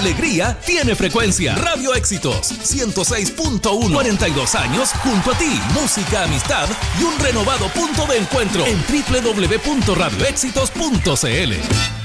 alegría tiene frecuencia. Radio Éxitos 106.1. 42 años junto a ti. Música, amistad y un renovado punto de encuentro en www.radioéxitos.cl.